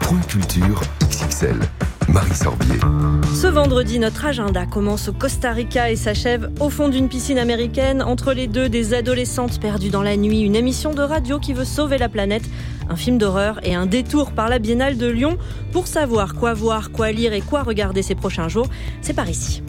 Point Culture XXL. Marie Sorbier. Ce vendredi, notre agenda commence au Costa Rica et s'achève au fond d'une piscine américaine. Entre les deux, des adolescentes perdues dans la nuit, une émission de radio qui veut sauver la planète, un film d'horreur et un détour par la Biennale de Lyon. Pour savoir quoi voir, quoi lire et quoi regarder ces prochains jours, c'est par ici.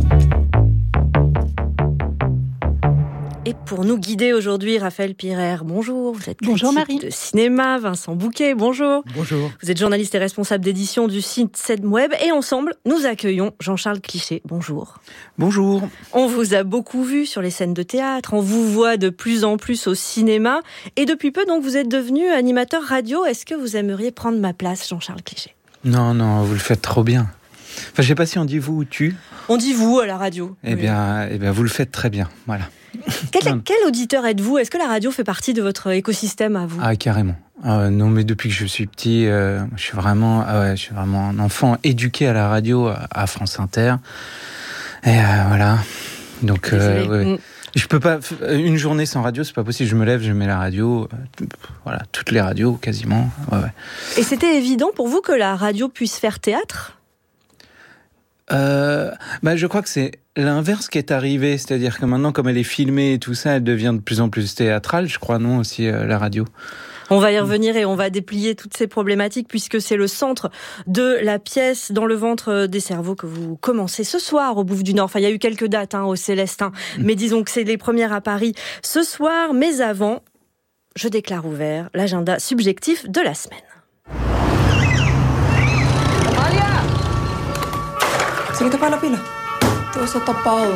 Et pour nous guider aujourd'hui, Raphaël Pirer, bonjour. Vous êtes bonjour Marie. De cinéma, Vincent Bouquet, bonjour. Bonjour. Vous êtes journaliste et responsable d'édition du site Sedmweb et ensemble, nous accueillons Jean-Charles Cliché. Bonjour. Bonjour. On vous a beaucoup vu sur les scènes de théâtre, on vous voit de plus en plus au cinéma et depuis peu, donc, vous êtes devenu animateur radio. Est-ce que vous aimeriez prendre ma place, Jean-Charles Cliché ? Non, vous le faites trop bien. Enfin, je sais pas si on dit vous ou tu. On dit vous à la radio. Eh bien, vous le faites très bien, voilà. Quel auditeur êtes-vous ? Est-ce que la radio fait partie de votre écosystème à vous ? Ah, carrément. Non, mais depuis que je suis petit, je suis vraiment un enfant éduqué à la radio, à France Inter. Et voilà. Donc, ouais. Je peux pas, une journée sans radio, c'est pas possible. Je me lève, je mets la radio, voilà, toutes les radios quasiment. Ouais. Et c'était évident pour vous que la radio puisse faire théâtre ? Je crois que c'est l'inverse qui est arrivé, c'est-à-dire que maintenant, comme elle est filmée et tout ça, elle devient de plus en plus théâtrale, je crois, non, aussi, la radio. On va y revenir et on va déplier toutes ces problématiques puisque c'est le centre de la pièce Dans le ventre des cerveaux que vous commencez ce soir au Bouffe du Nord. Enfin, il y a eu quelques dates au Célestin, mais disons que c'est les premières à Paris ce soir. Mais avant, je déclare ouvert l'agenda subjectif de la semaine. Se que te apaga la pila. Todo eso tapado.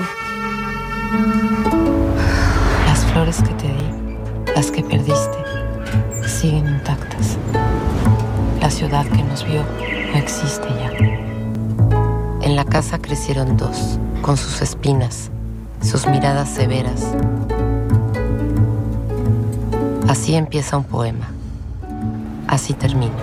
Las flores que te di, las que perdiste, siguen intactas. La ciudad que nos vio no existe ya. En la casa crecieron dos, con sus espinas, sus miradas severas. Así empieza un poema. Así termina.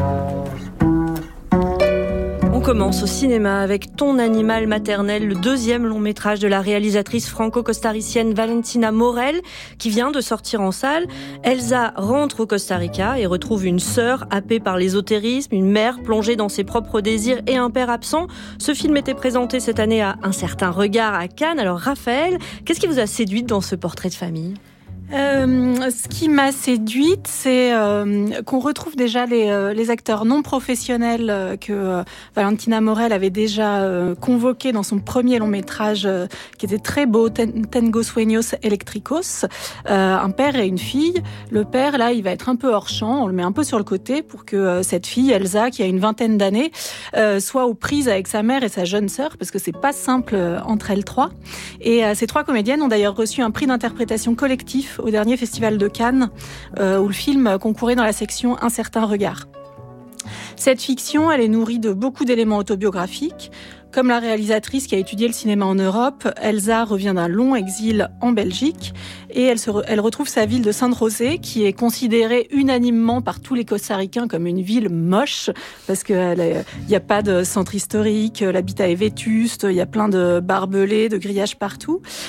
On commence au cinéma avec Ton animal maternel, le deuxième long métrage de la réalisatrice franco-costaricienne Valentina Morel, qui vient de sortir en salle. Elsa rentre au Costa Rica et retrouve une sœur happée par l'ésotérisme, une mère plongée dans ses propres désirs et un père absent. Ce film était présenté cette année à Un certain regard à Cannes. Alors Raphaël, qu'est-ce qui vous a séduite dans ce portrait de famille ? Ce qui m'a séduite, c'est qu'on retrouve déjà les acteurs non professionnels que Valentina Morel avait déjà convoqués dans son premier long métrage qui était très beau, Tengo Sueños Eléctricos, un père et une fille. Le père, là, il va être un peu hors champ, on le met un peu sur le côté pour que cette fille, Elsa, qui a une vingtaine d'années, soit aux prises avec sa mère et sa jeune sœur, parce que c'est pas simple entre elles trois. Et ces trois comédiennes ont d'ailleurs reçu un prix d'interprétation collectif au dernier festival de Cannes, où le film concourait dans la section Un certain regard. Cette fiction, elle est nourrie de beaucoup d'éléments autobiographiques. Comme la réalisatrice qui a étudié le cinéma en Europe, Elsa revient d'un long exil en Belgique et elle retrouve sa ville de Sainte-Rosée qui est considérée unanimement par tous les Costaricains comme une ville moche parce qu'il n'y a pas de centre historique, l'habitat est vétuste, il y a plein de barbelés, de grillages partout.